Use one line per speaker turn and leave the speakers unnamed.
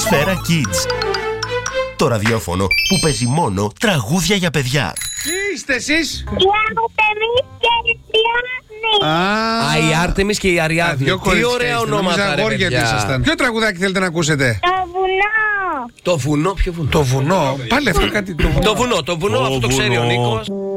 Σφαίρα Kids. Το ραδιόφωνο που παίζει μόνο τραγούδια για παιδιά.
Τι είστε εσείς?
Η Άρτεμις και η Αριάδνη.
Η Άρτεμις και η Αριάδνη. Τι ωραία ονόματα, ρε παιδιά.
Ποιο τραγουδάκι θέλετε να ακούσετε?
Το βουνό.
Το βουνό, ποιο βουνό?
Το βουνό. Πάλι αυτό κάτι.
Το βουνό, αυτό το ξέρει ο Νίκος.